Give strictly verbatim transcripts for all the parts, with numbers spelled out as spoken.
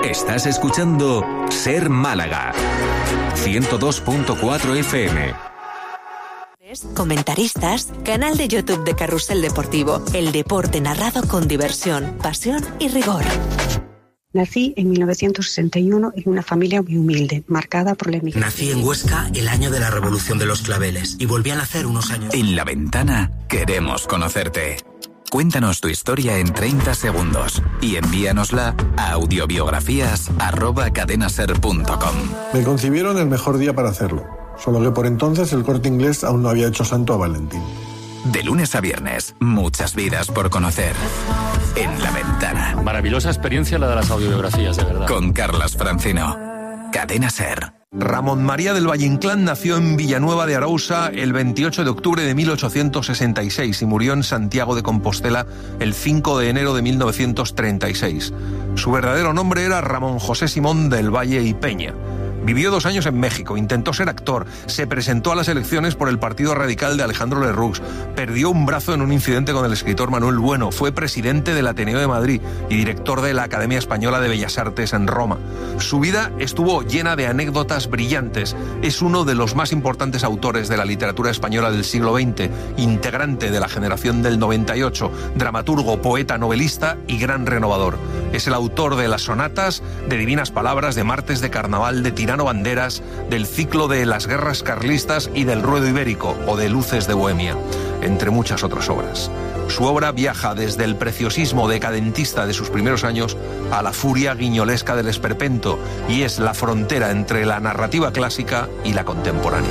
Estás escuchando Ser Málaga, ciento dos punto cuatro F M. Comentaristas, canal de YouTube de Carrusel Deportivo, el deporte narrado con diversión, pasión y rigor. Nací en mil novecientos sesenta y uno en una familia muy humilde, marcada por la emigración. Nací en Huesca el año de la Revolución de los Claveles y volví a nacer unos años. En La Ventana queremos conocerte. Cuéntanos tu historia en treinta segundos y envíanosla a audiobiografías arroba cadenaser punto com. Me concibieron el mejor día para hacerlo, solo que por entonces el Corte Inglés aún no había hecho santo a Valentín. De lunes a viernes, muchas vidas por conocer. En La Ventana. Maravillosa experiencia la de las audiobiografías, de verdad. Con Carlas Francino. Cadena Ser. Ramón María del Valle Inclán nació en Villanueva de Arousa el veintiocho de octubre de mil ochocientos sesenta y seis y murió en Santiago de Compostela el cinco de enero de mil novecientos treinta y seis. Su verdadero nombre era Ramón José Simón del Valle y Peña. Vivió dos años en México, intentó ser actor, se presentó a las elecciones por el Partido Radical de Alejandro Lerroux, perdió un brazo en un incidente con el escritor Manuel Bueno, fue presidente del Ateneo de Madrid y director de la Academia Española de Bellas Artes en Roma. Su vida estuvo llena de anécdotas brillantes. Es uno de los más importantes autores de la literatura española del siglo veinte, integrante de la generación del noventa y ocho, dramaturgo, poeta, novelista y gran renovador. Es el autor de las sonatas, de Divinas Palabras, de Martes de Carnaval, de Tirano Banderas, del ciclo de las guerras carlistas y del Ruedo Ibérico o de Luces de Bohemia, entre muchas otras obras. Su obra viaja desde el preciosismo decadentista de sus primeros años a la furia guiñolesca del esperpento y es la frontera entre la narrativa clásica y la contemporánea.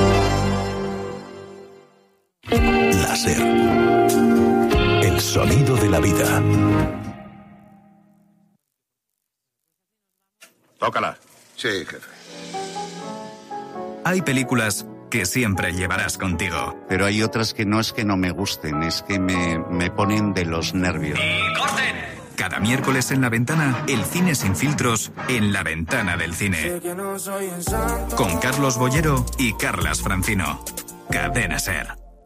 La Ser. El sonido de la vida. Tócala. Sí, jefe. Hay películas que siempre llevarás contigo. Pero hay otras que no es que no me gusten, es que me, me ponen de los nervios. ¡Y corten! Cada miércoles en La Ventana, el cine sin filtros en La Ventana del Cine. Con Carlos Bollero y Carlas Francino. Cadena Ser.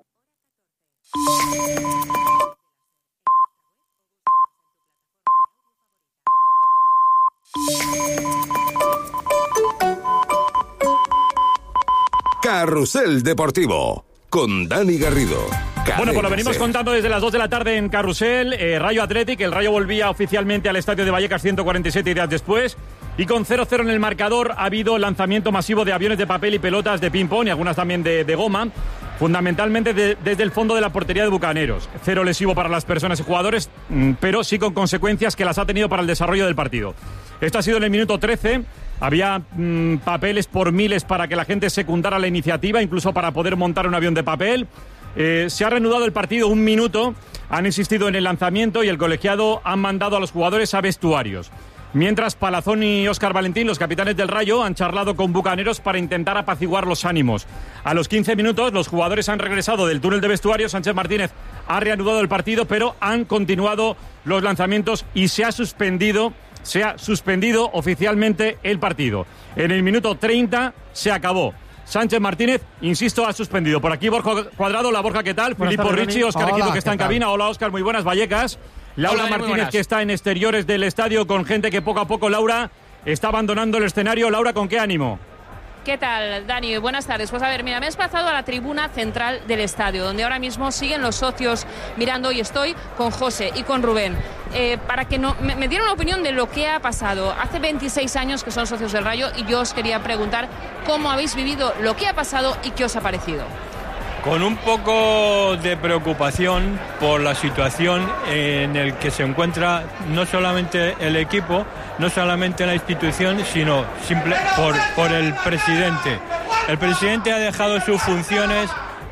Carrusel Deportivo, con Dani Garrido. Cadena Bueno, pues lo venimos Ser. contando desde las dos de la tarde en Carrusel. Eh, Rayo Athletic, el Rayo volvía oficialmente al estadio de Vallecas ciento cuarenta y siete días después. Y con cero cero en el marcador ha habido lanzamiento masivo de aviones de papel y pelotas de ping-pong y algunas también de, de goma. Fundamentalmente de, desde el fondo de la portería de Bucaneros. Cero lesivo para las personas y jugadores, pero sí con consecuencias que las ha tenido para el desarrollo del partido. Esto ha sido en el minuto trece. Había mmm, papeles por miles para que la gente secundara la iniciativa, incluso para poder montar un avión de papel. Eh, se ha reanudado el partido un minuto, han insistido en el lanzamiento y el colegiado han mandado a los jugadores a vestuarios. Mientras Palazón y Óscar Valentín, los capitanes del Rayo, han charlado con Bucaneros para intentar apaciguar los ánimos. A los quince minutos los jugadores han regresado del túnel de vestuarios. Sánchez Martínez ha reanudado el partido, pero han continuado los lanzamientos y se ha suspendido Se ha suspendido oficialmente el partido. En el minuto treinta se acabó. Sánchez Martínez, insisto, ha suspendido. Por aquí Borja Cuadrado. La Borja, ¿qué tal? Buenas Filipo tardes, Ricci, Óscar Equido, que está en tal? cabina. Hola, Óscar, muy buenas. Vallecas. Laura Hola, Martínez, que está en exteriores del estadio con gente que poco a poco, Laura, está abandonando el escenario. Laura, ¿con qué ánimo? ¿Qué tal, Dani? Buenas tardes. Pues a ver, mira, me he desplazado a la tribuna central del estadio, donde ahora mismo siguen los socios mirando y estoy con José y con Rubén. Eh, para que no, me, me dieran una opinión de lo que ha pasado. Hace veintiséis años que son socios del Rayo y yo os quería preguntar cómo habéis vivido lo que ha pasado y qué os ha parecido. Con un poco de preocupación por la situación en el que se encuentra no solamente el equipo, no solamente la institución, sino simple por, por el presidente. El presidente ha dejado sus funciones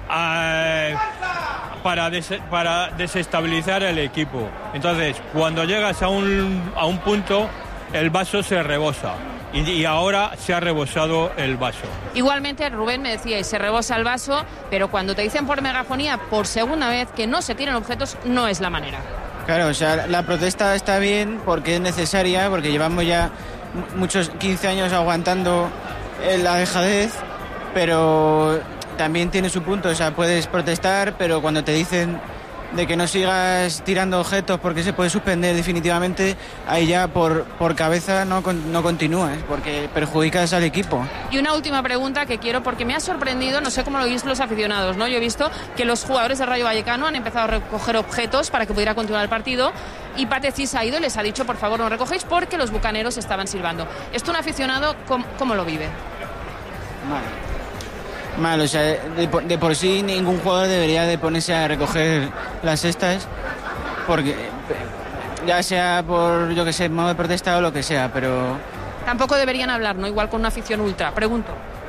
a, para, des, para desestabilizar el equipo. Entonces, cuando llegas a un, a un punto, el vaso se rebosa. Y, y ahora se ha rebosado el vaso. Igualmente, Rubén me decía, y se rebosa el vaso, pero cuando te dicen por megafonía por segunda vez que no se tienen objetos, no es la manera. Claro, o sea, la protesta está bien porque es necesaria, porque llevamos ya muchos quince años aguantando la dejadez, pero también tiene su punto, o sea, puedes protestar, pero cuando te dicen de que no sigas tirando objetos porque se puede suspender definitivamente, ahí ya por, por cabeza no, no continúes, porque perjudicas al equipo. Y una última pregunta que quiero, porque me ha sorprendido, no sé cómo lo veis los aficionados, ¿no? Yo he visto que los jugadores del Rayo Vallecano han empezado a recoger objetos para que pudiera continuar el partido, y Pate Cis ha ido y les ha dicho, por favor, no recogéis porque los bucaneros estaban silbando. ¿Esto un aficionado cómo, cómo lo vive? Vale. Mal, o sea, de, de por sí ningún jugador debería de ponerse a recoger las cestas, porque ya sea por, yo que sé, modo de protesta o lo que sea, pero... Tampoco deberían hablar, ¿no? Igual con una afición ultra. Pregunto.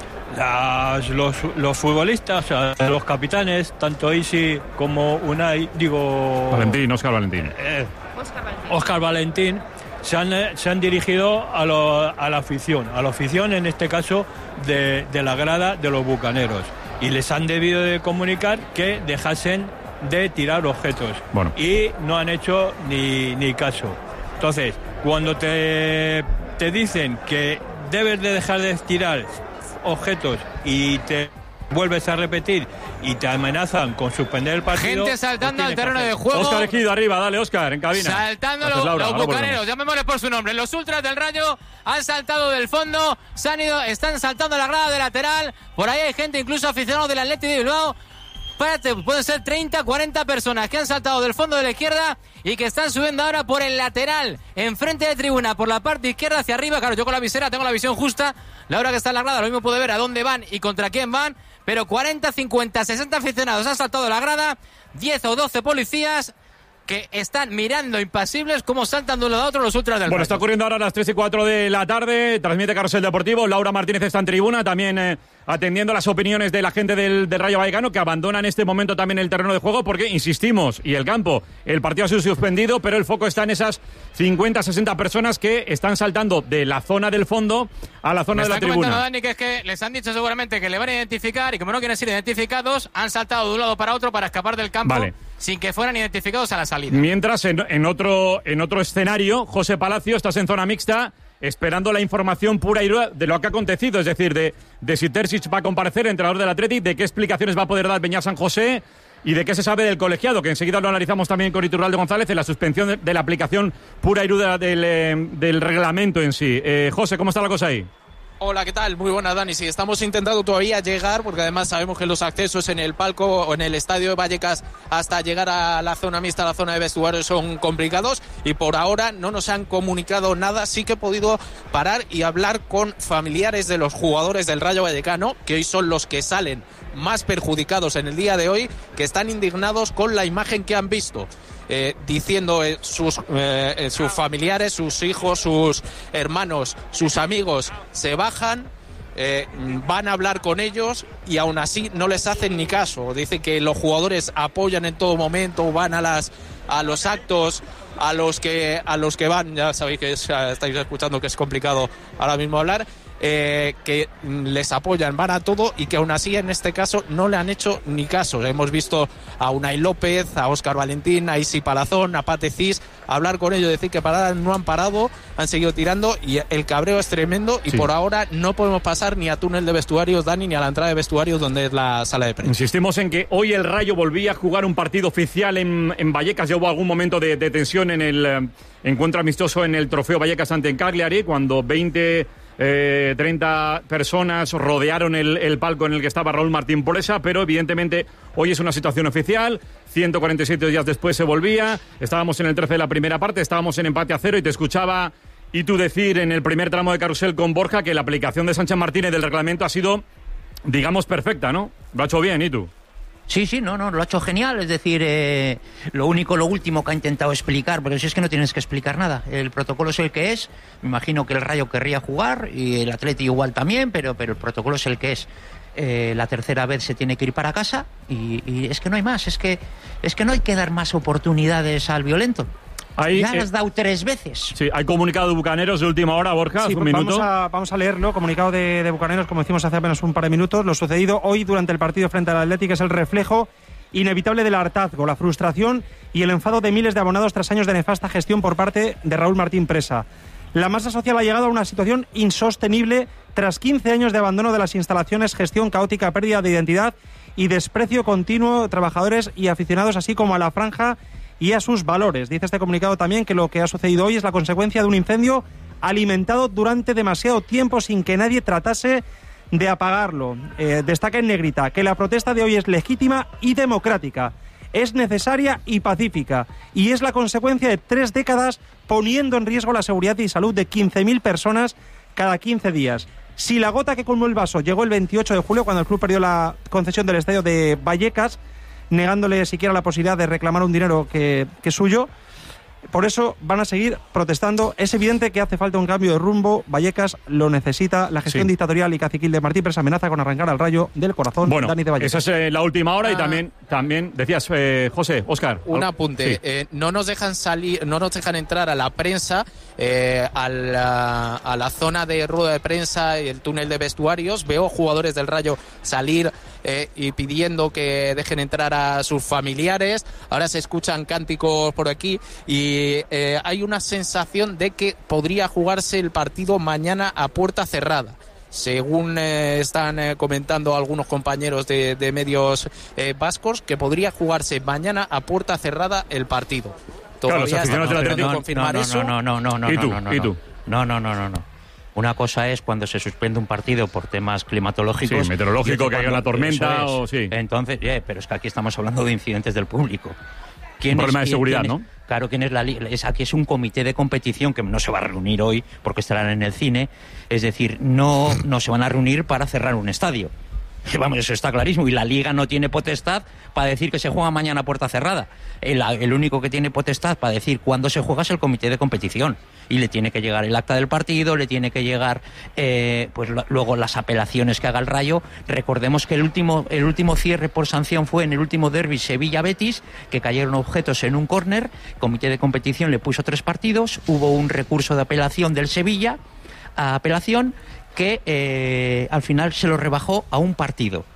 Las, los, los futbolistas, o sea, los capitanes, tanto Isi como Unai, digo... Valentín, Óscar Valentín. Eh, Óscar Valentín. Óscar Valentín. Se han, se han dirigido a, lo, a la afición, a la afición en este caso de, de la grada de los bucaneros, y les han debido de comunicar que dejasen de tirar objetos. Bueno. Y no han hecho ni, ni caso. Entonces, cuando te, te dicen que debes de dejar de tirar objetos y te vuelves a repetir y te amenazan con suspender el partido... Gente saltando pues al terreno de juego. Óscar Ejido arriba, dale Óscar, en cabina. Saltando Gracias, los, Laura, los bucaneros, llamémosles por su nombre. Los ultras del Rayo han saltado del fondo, se han ido, están saltando la grada de lateral. Por ahí hay gente, incluso aficionados del Athletic de Bilbao. Espérate, pueden ser treinta, cuarenta personas que han saltado del fondo de la izquierda y que están subiendo ahora por el lateral, enfrente de tribuna, por la parte izquierda hacia arriba. Claro, yo con la visera tengo la visión justa. La hora que está en la grada, lo mismo puede ver a dónde van y contra quién van. Pero cuarenta, cincuenta, sesenta aficionados han saltado la grada, diez o doce policías que están mirando impasibles cómo saltan de un lado a otro los ultras del Bueno, Rayo. está ocurriendo ahora a las tres y cuatro de la tarde, transmite Carrusel Deportivo, Laura Martínez está en tribuna, también eh, atendiendo las opiniones de la gente del, del Rayo Vallecano, que abandona en este momento también el terreno de juego, porque, insistimos, y el campo, el partido ha sido suspendido, pero el foco está en esas cincuenta, sesenta personas que están saltando de la zona del fondo a la zona Me de la está comentando tribuna. Dani que es que les han dicho seguramente que le van a identificar y como no quieren ser identificados, han saltado de un lado para otro para escapar del campo, Vale. sin que fueran identificados a la salida. Mientras, en, en, otro, en otro escenario, José Palacio, estás en zona mixta, esperando la información pura y dura de lo que ha acontecido, es decir, de, de si Terzic va a comparecer, entrenador del Athletic, de qué explicaciones va a poder dar Beñat San José y de qué se sabe del colegiado, que enseguida lo analizamos también con Iturralde González, en la suspensión de, de la aplicación pura y dura del, eh, del reglamento en sí. Eh, José, ¿cómo está la cosa ahí? Hola, ¿qué tal? Muy buenas, Dani. Sí, estamos intentando todavía llegar, porque además sabemos que los accesos en el palco o en el estadio de Vallecas hasta llegar a la zona mixta, a la zona de vestuarios, son complicados y por ahora no nos han comunicado nada. Sí que he podido parar y hablar con familiares de los jugadores del Rayo Vallecano, que hoy son los que salen más perjudicados en el día de hoy, que están indignados con la imagen que han visto. Eh, diciendo eh, sus, eh, sus familiares, sus hijos, sus hermanos, sus amigos se bajan, eh, van a hablar con ellos y aún así no les hacen ni caso. Dicen que los jugadores apoyan en todo momento, van a las a los actos a los que a los que van. Ya sabéis que es, estáis escuchando que es complicado ahora mismo hablar. Eh, que les apoyan, van a todo y que aún así en este caso no le han hecho ni caso. Hemos visto a Unai López, a Óscar Valentín, a Isi Palazón, a Pate Cis, hablar con ellos, decir que parar, no han parado, han seguido tirando y el cabreo es tremendo y sí. Por ahora no podemos pasar ni a túnel de vestuarios, Dani, ni a la entrada de vestuarios donde es la sala de prensa. Insistimos en que hoy el Rayo volvía a jugar un partido oficial en, en Vallecas. Ya hubo algún momento de, de tensión en el eh, encuentro amistoso en el Trofeo Vallecas ante Cagliari, cuando veinte Eh, treinta personas rodearon el, el palco en el que estaba Raúl Martín Presa, pero evidentemente hoy es una situación oficial. ciento cuarenta y siete días después se volvía, estábamos en el trece de la primera parte, estábamos en empate a cero y te escuchaba y tú decir en el primer tramo de Carrusel con Borja que la aplicación de Sánchez Martínez del reglamento ha sido, digamos, perfecta, ¿no? Lo ha hecho bien, ¿y tú? Sí, sí, no, no, lo ha hecho genial, es decir, eh, lo único, lo último que ha intentado explicar, pero si es que no tienes que explicar nada, el protocolo es el que es, me imagino que el Rayo querría jugar y el Atleti igual también, pero, pero el protocolo es el que es, eh, la tercera vez se tiene que ir para casa y, y es que no hay más, es que, es que no hay que dar más oportunidades al violento. Ahí, ya eh, has dado tres veces. Sí, hay comunicado de Bucaneros de última hora, Borja, sí, un vamos minuto. A, vamos a leerlo, comunicado de, de Bucaneros, como decimos hace apenas un par de minutos. Lo sucedido hoy durante el partido frente al Atlético es el reflejo inevitable del hartazgo, la frustración y el enfado de miles de abonados tras años de nefasta gestión por parte de Raúl Martín Presa. La masa social ha llegado a una situación insostenible tras quince años de abandono de las instalaciones, gestión caótica, pérdida de identidad y desprecio continuo a trabajadores y aficionados, así como a la franja y a sus valores. Dice este comunicado también que lo que ha sucedido hoy es la consecuencia de un incendio alimentado durante demasiado tiempo sin que nadie tratase de apagarlo. Eh, destaca en negrita que la protesta de hoy es legítima y democrática, es necesaria y pacífica, y es la consecuencia de tres décadas poniendo en riesgo la seguridad y salud de quince mil personas cada quince días. Si la gota que colmó el vaso llegó el veintiocho de julio, cuando el club perdió la concesión del estadio de Vallecas, negándole siquiera la posibilidad de reclamar un dinero que, que es suyo, por eso van a seguir protestando. Es evidente que hace falta un cambio de rumbo. Vallecas lo necesita. La gestión sí. dictatorial y caciquil de Martí Presa amenaza con arrancar al Rayo del corazón. Bueno, Dani de Vallecas. esa es eh, la última hora. Ah. Y también, también decías, eh, José, Óscar. Un apunte. Sí. Eh, no nos dejan salir, no nos dejan entrar a la prensa, eh, a, la, a la zona de rueda de prensa y el túnel de vestuarios. Veo jugadores del Rayo salir eh, y pidiendo que dejen entrar a sus familiares. Ahora se escuchan cánticos por aquí y Y eh, hay una sensación de que podría jugarse el partido mañana a puerta cerrada. Según eh, están eh, comentando algunos compañeros de, de medios eh, vascos, que podría jugarse mañana a puerta cerrada el partido. Todavía claro, están tratando de confirmar no, no, eso. No, no, no, no, ¿Y tú? no, no, ¿Y tú? No, no, no, no, no. Una cosa es cuando se suspende un partido por temas climatológicos. Sí, meteorológico, que haya una tormenta o sí. Entonces, eh, pero es que aquí estamos hablando de incidentes del público. Un problema de seguridad, ¿no? Claro, ¿quién es la liga? Es, aquí es un comité de competición que no se va a reunir hoy porque estarán en el cine. Es decir, no, no se van a reunir para cerrar un estadio. Vamos, eso está clarísimo. Y la Liga no tiene potestad para decir que se juega mañana a puerta cerrada. El, el único que tiene potestad para decir cuándo se juega es el comité de competición. Y le tiene que llegar el acta del partido, le tiene que llegar eh, pues lo, luego las apelaciones que haga el Rayo. Recordemos que el último, el último cierre por sanción fue en el último derbi Sevilla-Betis, que cayeron objetos en un córner. El comité de competición le puso tres partidos. Hubo un recurso de apelación del Sevilla a apelación que eh, al final se lo rebajó a un partido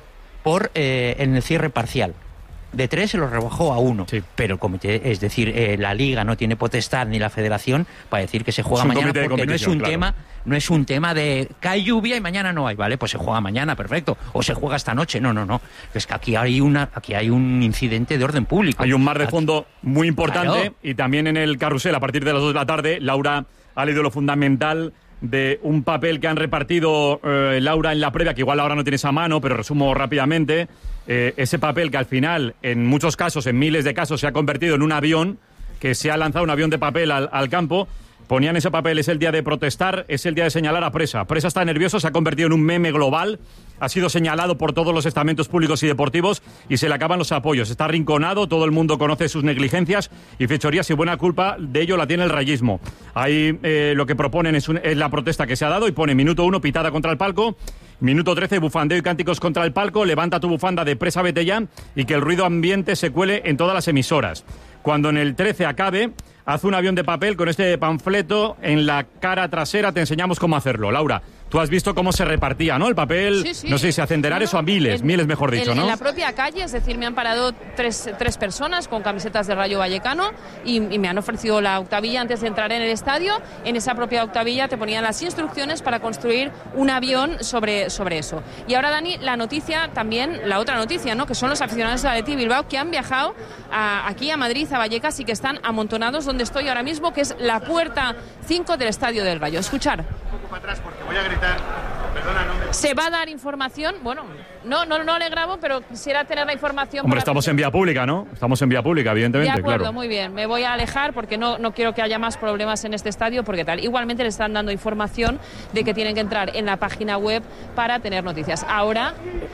por eh, en el cierre parcial. De tres se lo rebajó a uno. Sí. Pero el comité, es decir, eh, la Liga no tiene potestad ni la Federación para decir que se juega mañana, porque no es un claro. tema, no es un tema de cae lluvia y mañana no hay, ¿vale? Pues se juega mañana, perfecto. O se juega esta noche. No, no, no. Es que aquí hay una, aquí hay un incidente de orden público. Hay un mar de fondo muy importante, claro. Y también en el carrusel a partir de las dos de la tarde, Laura ha leído lo fundamental de un papel que han repartido eh, Laura en la previa, que igual ahora no tienes a mano, pero resumo rápidamente. Eh, ese papel que al final, en muchos casos, en miles de casos, se ha convertido en un avión, que se ha lanzado un avión de papel al, al campo. Ponían ese papel, es el día de protestar, es el día de señalar a Presa. Presa está nervioso, se ha convertido en un meme global, ha sido señalado por todos los estamentos públicos y deportivos y se le acaban los apoyos. Está arrinconado, todo el mundo conoce sus negligencias y fechorías, y buena culpa de ello la tiene el rayismo. Ahí eh, lo que proponen es, un, es la protesta que se ha dado y pone minuto uno, pitada contra el palco. Minuto trece, bufandeo y cánticos contra el palco. Levanta tu bufanda de Presa, vete ya, y que el ruido ambiente se cuele en todas las emisoras. Cuando en el trece acabe, haz un avión de papel con este panfleto en la cara trasera. Te enseñamos cómo hacerlo. Laura, tú has visto cómo se repartía, ¿no? El papel, sí, sí. No sé si a centenares no, no. o a miles, en, miles mejor dicho, en, ¿no? En la propia calle, es decir, me han parado tres, tres personas con camisetas de Rayo Vallecano y, y me han ofrecido la octavilla antes de entrar en el estadio. En esa propia octavilla te ponían las instrucciones para construir un avión sobre, sobre eso. Y ahora, Dani, la noticia también, la otra noticia, ¿no? Que son los aficionados de Athletic Bilbao que han viajado a, aquí a Madrid, a Vallecas, y que están amontonados donde estoy ahora mismo, que es la puerta cinco del estadio del Rayo. Escuchar. Un poco para atrás porque voy a gritar. Perdona, no me... ¿Se va a dar información? Bueno, no, no, no le grabo, pero quisiera tener la información. Hombre, estamos en vía pública, ¿no? Estamos en vía pública, evidentemente, de acuerdo, claro. Muy bien. Me voy a alejar porque no, no quiero que haya más problemas en este estadio, porque tal. Igualmente le están dando información de que tienen que entrar en la página web para tener noticias. Ahora,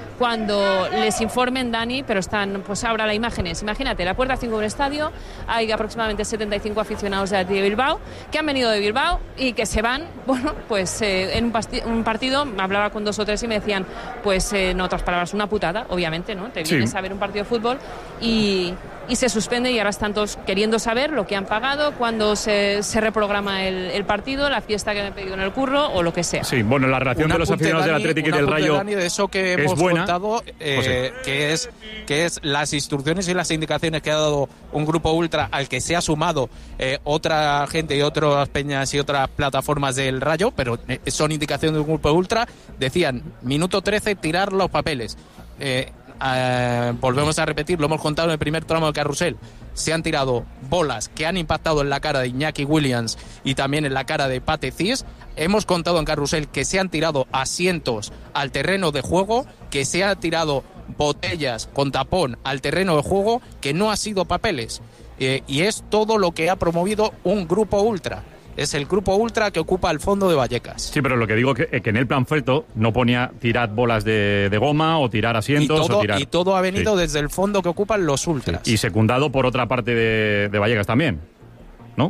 cuando les informen, Dani, pero están, pues ahora las imágenes. Imagínate, la puerta cinco del estadio, hay aproximadamente setenta y cinco aficionados de Athletic Bilbao que han venido de Bilbao y que se van, bueno, pues eh, en un, un partido, hablaba con dos o tres y me decían, pues eh, en otras palabras, una putada, obviamente, ¿no? Te vienes sí. a ver un partido de fútbol y, y se suspende, y ahora están todos queriendo saber lo que han pagado, cuándo se, se reprograma el, el partido, la fiesta que me he pedido en el curro o lo que sea. Sí, bueno, la reacción de los aficionados del Atlético y del Rayo Dani, de eso que hemos es buena. contado, eh, que es que es las instrucciones y las indicaciones que ha dado un grupo ultra al que se ha sumado eh, otra gente y otras peñas y otras plataformas del Rayo, pero eh, son indicaciones de un grupo ultra. Decían, minuto trece, tirar los papeles. Eh, eh, volvemos a repetir, lo hemos contado en el primer tramo de carrusel, se han tirado bolas que han impactado en la cara de Iñaki Williams y también en la cara de Pate Cis. Hemos contado en carrusel que se han tirado asientos al terreno de juego, que se han tirado botellas con tapón al terreno de juego, que no ha sido papeles. Eh, y es todo lo que ha promovido un grupo ultra. Es el grupo ultra que ocupa el fondo de Vallecas. Sí, pero lo que digo es que, que en el panfleto no ponía tirar bolas de, de goma o tirar asientos. Y todo, o tirar... y todo ha venido sí. desde el fondo que ocupan los ultras. Sí. Y secundado por otra parte de, de Vallecas también, ¿no?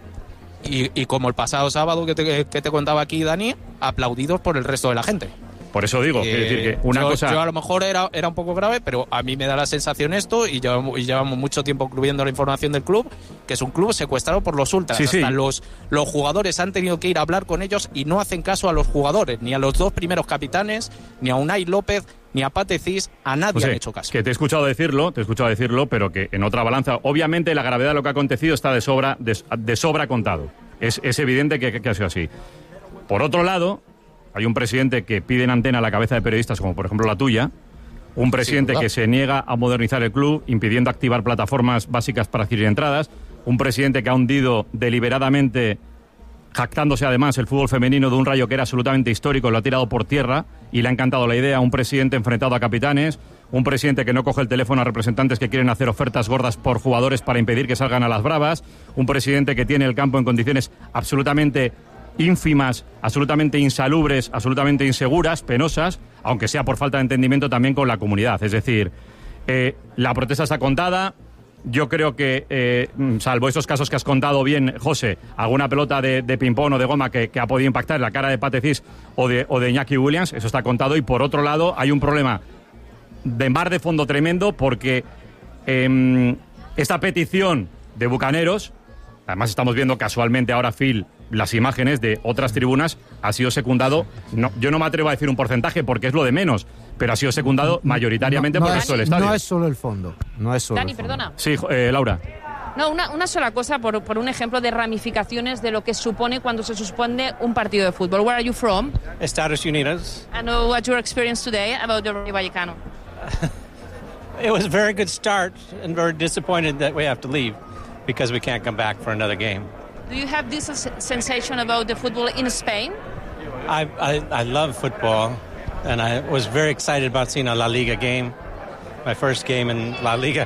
Y, y como el pasado sábado que te, que te contaba aquí, Dani, aplaudidos por el resto de la gente. Por eso digo, eh, quiero decir que una yo, cosa... Yo a lo mejor era, era un poco grave, pero a mí me da la sensación esto, y llevamos, y llevamos mucho tiempo incluyendo la información del club, que es un club secuestrado por los ultras. Sí, Hasta sí. Los, los jugadores han tenido que ir a hablar con ellos y no hacen caso a los jugadores, ni a los dos primeros capitanes, ni a Unai López, ni a Pate Cis, a nadie José, han hecho caso. Que te he escuchado decirlo, te he escuchado decirlo, pero que en otra balanza, obviamente la gravedad de lo que ha acontecido está de sobra, de, de sobra contado. Es, es evidente que, que ha sido así. Por otro lado, hay un presidente que pide en antena a la cabeza de periodistas, como por ejemplo la tuya, un presidente que se niega a modernizar el club, impidiendo activar plataformas básicas para adquirir entradas, un presidente que ha hundido deliberadamente, jactándose además el fútbol femenino de un Rayo que era absolutamente histórico, lo ha tirado por tierra y le ha encantado la idea, un presidente enfrentado a capitanes, un presidente que no coge el teléfono a representantes que quieren hacer ofertas gordas por jugadores para impedir que salgan a las bravas, un presidente que tiene el campo en condiciones absolutamente ínfimas, absolutamente insalubres, absolutamente inseguras, penosas, aunque sea por falta de entendimiento también con la comunidad. Es decir, eh, la protesta está contada. Yo creo que, eh, salvo esos casos que has contado bien, José, alguna pelota de, de ping-pong o de goma que, que ha podido impactar en la cara de Pate Cis o de, o de Iñaki Williams, eso está contado. Y por otro lado, hay un problema de mar de fondo tremendo porque eh, esta petición de bucaneros, además estamos viendo casualmente ahora, Phil, las imágenes de otras tribunas, ha sido secundado, no, yo no me atrevo a decir un porcentaje porque es lo de menos, pero ha sido secundado mayoritariamente no, no por el es, resto del estadio. No es solo el fondo, no es solo Dani, el fondo. perdona. Sí, eh, Laura. No, una, una sola cosa por, por un ejemplo de ramificaciones de lo que supone cuando se suspende un partido de fútbol. Where are you from? Estados Unidos. And uh, what's your experience today about the Rayo Vallecano? It was a very good start and very disappointed that we have to leave because we can't come back for another game. Do you have this sensation about the football in Spain? I, I, I love football, and I was very excited about seeing a La Liga game, my first game in La Liga,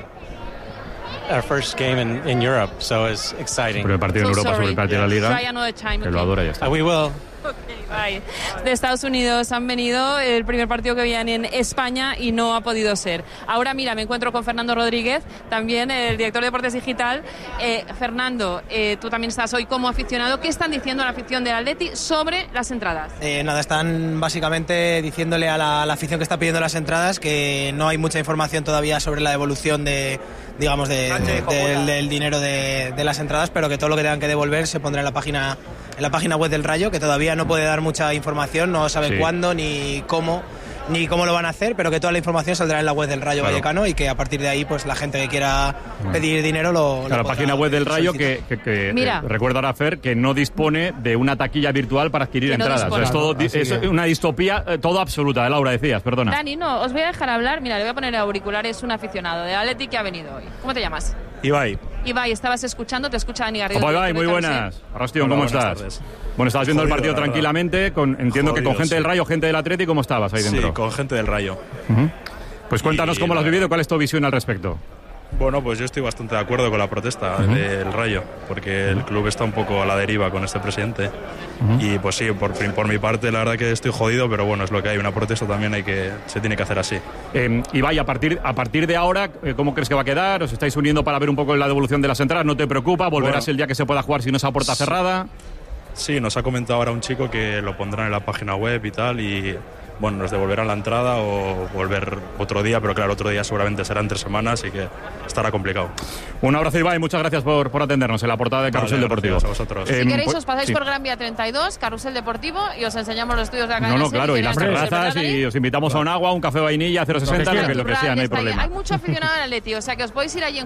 our first game in, in Europe, so it's exciting. Sobre el partido en So Europa, sobre el partido de la Liga, Try another time, que lo okay. adora y ya está. Uh, we will. Okay, bye. De Estados Unidos han venido, el primer partido que veían en España y no ha podido ser. Ahora mira, me encuentro con Fernando Rodríguez, también el director de Deportes Digital. Eh, Fernando, eh, tú también estás hoy como aficionado. ¿Qué están diciendo la afición del Atleti sobre las entradas? Eh, nada, están básicamente diciéndole a la, a la afición que está pidiendo las entradas que no hay mucha información todavía sobre la devolución de, digamos, de, de, del, del dinero de, de las entradas, pero que todo lo que tengan que devolver se pondrá en la página en la página web del Rayo, que todavía no puede dar mucha información, no sabe Sí. cuándo ni cómo ni cómo lo van a hacer, pero que toda la información saldrá en la web del Rayo Claro. Vallecano y que a partir de ahí pues la gente que quiera pedir dinero lo, lo Claro, la podrá página web del Rayo que, solicitar. que, que Mira. eh, recuerda ahora, Fer, que no dispone de una taquilla virtual para adquirir Que no entradas. dispone. Es, todo, Claro, es así que- una distopía eh, todo absoluta. Laura, decías, perdona. Dani, no, os voy a dejar hablar. Mira, le voy a poner auriculares, un aficionado de Atleti que ha venido hoy. ¿Cómo te llamas? Ibai. Ibai, estabas escuchando, te escucha Dani Garrido. ¿Cómo va? director Muy de Carrusel. buenas. Arrastion, Hola, ¿cómo buenas estás? tardes. Bueno, estabas viendo Jodido, el partido la verdad. tranquilamente, con, entiendo que con Jodido, gente sí. del Rayo, gente del Atleti, ¿cómo estabas ahí dentro? Sí, con gente del Rayo. Ujú. Pues cuéntanos Y cómo lo has la- vivido, cuál es tu visión al respecto. Bueno, pues yo estoy bastante de acuerdo con la protesta Ujú. del Rayo, porque el club está un poco a la deriva con este presidente. Ujú. Y pues sí, por, por mi parte, la verdad que estoy jodido, pero bueno, es lo que hay. Una protesta también hay que, se tiene que hacer así. Eh, Ibai, a partir, a partir de ahora, eh, ¿cómo crees que va a quedar? ¿Os estáis uniendo para ver un poco la devolución de las entradas? ¿No te preocupa? ¿Volverás Bueno. el día que se pueda jugar si no es a puerta Sí. cerrada? Sí, nos ha comentado ahora un chico que lo pondrán en la página web y tal, y bueno, nos devolverán la entrada o volver otro día, pero claro, otro día seguramente será en tres semanas, así que estará complicado. Un abrazo, Ibai, muchas gracias por, por atendernos en la portada de Carrusel Vale, Deportivo. gracias a vosotros. Eh, Si queréis, pues- os pasáis sí. por Gran Vía treinta y dos, Carrusel Deportivo, y os enseñamos los estudios de la No, cadena no, SER, claro, que y las tienen hasta terrazas, ¿verdad, y Dani? os invitamos a un agua, un café vainilla, cero sesenta, lo que, lo que sea, no hay Está ahí. problema. Hay mucho aficionado en el Atleti, o sea que os podéis ir allí en